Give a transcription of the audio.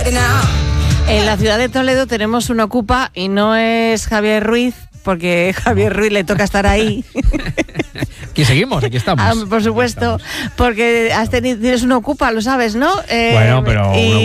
En la ciudad de Toledo tenemos un ocupa y no es Javier Ruiz, porque Javier Ruiz le toca estar ahí. Aquí seguimos, aquí estamos. Por supuesto, porque tienes un ocupa, lo sabes, ¿no? Bueno, pero